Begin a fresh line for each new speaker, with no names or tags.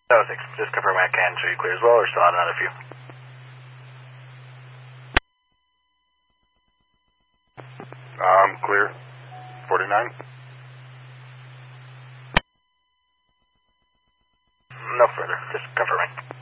Oh, thanks. Just confirming I can show you clear as well, or still out another few?
Clear. 49?
No further. Just confirming.